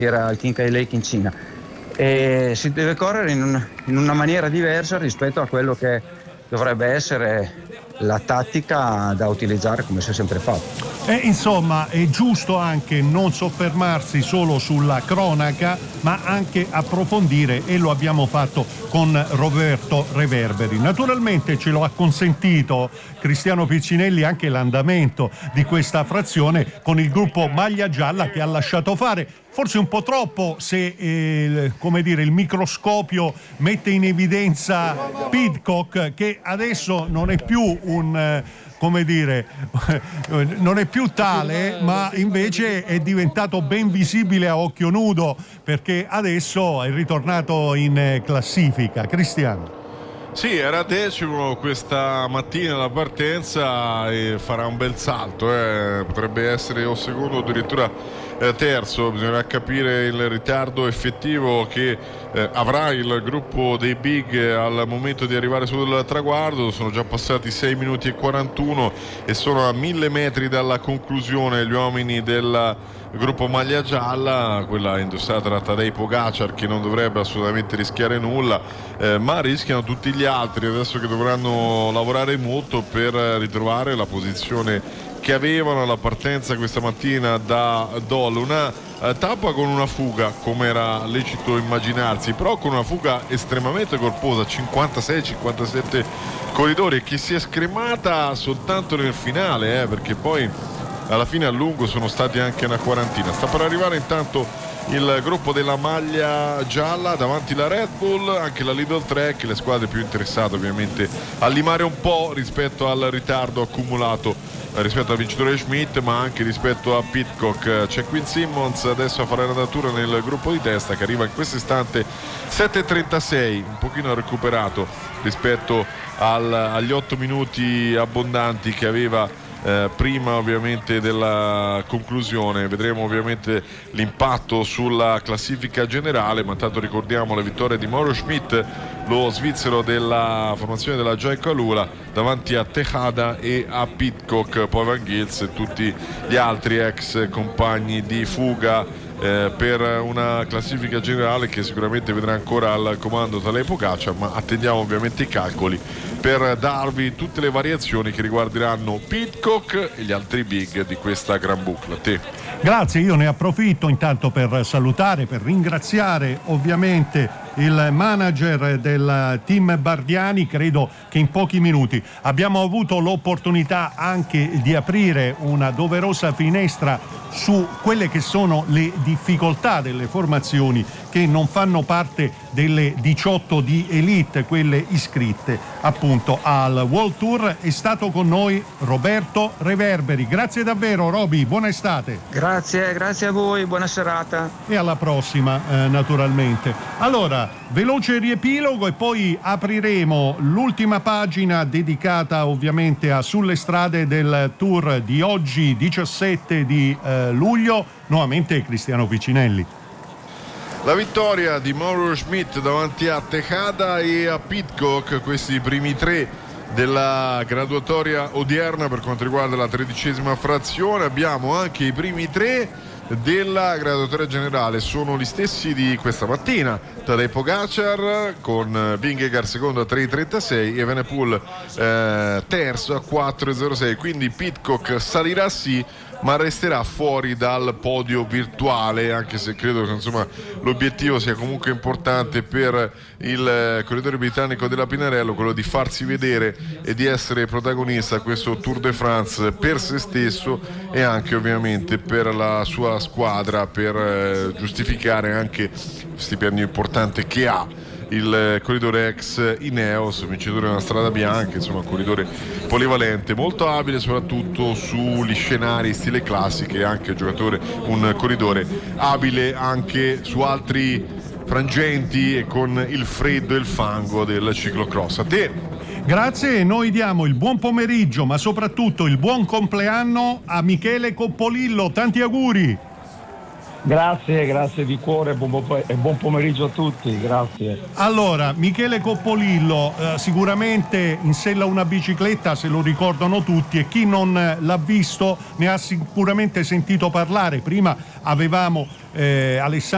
era al Qinghai Lake in Cina, e si deve correre in una maniera diversa rispetto a quello che dovrebbe essere la tattica da utilizzare come si è sempre fatto. Insomma, è giusto anche non soffermarsi solo sulla cronaca, ma anche approfondire, e lo abbiamo fatto con Roberto Reverberi. Naturalmente ce lo ha consentito Cristiano Piccinelli anche l'andamento di questa frazione con il gruppo Maglia Gialla, che ha lasciato fare forse un po' troppo, se il microscopio mette in evidenza Pidcock, che adesso non è più non è più tale, ma invece è diventato ben visibile a occhio nudo, perché adesso è ritornato in classifica. Cristiano. Sì, era decimo questa mattina la partenza e farà un bel salto, potrebbe essere o secondo o addirittura terzo. Bisognerà capire il ritardo effettivo che avrà il gruppo dei big al momento di arrivare sul traguardo. Sono già passati 6 minuti e 41 e sono a 1000 metri dalla conclusione gli uomini del gruppo Maglia Gialla, quella indossata da Tadej Pogacar, che non dovrebbe assolutamente rischiare nulla, ma rischiano tutti gli altri adesso, che dovranno lavorare molto per ritrovare la posizione che avevano alla partenza questa mattina da Dole. Una tappa con una fuga, come era lecito immaginarsi, però con una fuga estremamente corposa, 56-57 corridori, che si è scremata soltanto nel finale, perché poi alla fine a lungo sono stati anche una quarantina. Sta per arrivare intanto il gruppo della Maglia Gialla, davanti la Red Bull, anche la Lidl Trek, le squadre più interessate ovviamente a limare un po' rispetto al ritardo accumulato rispetto al vincitore Schmidt, ma anche rispetto a Pidcock. C'è Quinn Simmons adesso a fare la natura nel gruppo di testa, che arriva in questo istante 7.36, un pochino recuperato rispetto agli 8 minuti abbondanti che aveva prima ovviamente della conclusione. Vedremo ovviamente l'impatto sulla classifica generale, ma intanto ricordiamo le vittorie di Mauro Schmidt, lo svizzero della formazione della Jayco Alula, davanti a Tejada e a Pidcock, poi Van Gils e tutti gli altri ex compagni di fuga per una classifica generale che sicuramente vedrà ancora al comando Tadej Pogacar, ma attendiamo ovviamente i calcoli per darvi tutte le variazioni che riguarderanno Pidcock e gli altri big di questa gran boucle. Grazie, io ne approfitto intanto per salutare, per ringraziare ovviamente il manager del team Bardiani. Credo che in pochi minuti abbiamo avuto l'opportunità anche di aprire una doverosa finestra su quelle che sono le difficoltà delle formazioni che non fanno parte delle 18 di elite, quelle iscritte appunto al World Tour. È stato con noi Roberto Reverberi. Grazie davvero, Roby, buona estate. Grazie a voi, buona serata. E alla prossima, naturalmente. Allora, veloce riepilogo e poi apriremo l'ultima pagina dedicata ovviamente a Sulle strade del Tour di oggi, 17 di luglio. Nuovamente Cristiano Piccinelli. La vittoria di Mauro Schmidt davanti a Tejada e a Pidcock, questi primi tre della graduatoria odierna per quanto riguarda la 13ª frazione. Abbiamo anche i primi tre della graduatoria generale, sono gli stessi di questa mattina: Tadej Pogacar con Vingegaard secondo a 3.36 e Evenepoel terzo a 4.06, quindi Pidcock salirà sì, ma resterà fuori dal podio virtuale, anche se credo che insomma l'obiettivo sia comunque importante per il corridore britannico della Pinarello, quello di farsi vedere e di essere protagonista a questo Tour de France per se stesso e anche ovviamente per la sua squadra, per giustificare anche lo stipendio importante che ha il corridore ex Ineos, vincitore della strada bianca, insomma un corridore polivalente, molto abile soprattutto sugli scenari stile classiche, e anche un corridore abile anche su altri frangenti e con il freddo e il fango del ciclocross. A te. Grazie, noi diamo il buon pomeriggio, ma soprattutto il buon compleanno a Michele Coppolillo, tanti auguri. Grazie di cuore e buon pomeriggio a tutti, grazie. Allora, Michele Coppolillo sicuramente in sella una bicicletta, se lo ricordano tutti, e chi non l'ha visto ne ha sicuramente sentito parlare. Prima avevamo Alessandro